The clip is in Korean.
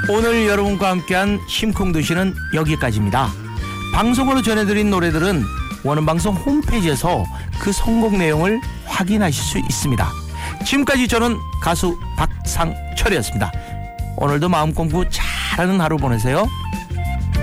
오늘 여러분과 함께한 심쿵도시는 여기까지입니다. 방송으로 전해드린 노래들은 원음방송 홈페이지에서 그 선곡 내용을 확인하실 수 있습니다. 지금까지 저는 가수 박상철이었습니다. 오늘도 마음 공부 잘하는 하루 보내세요.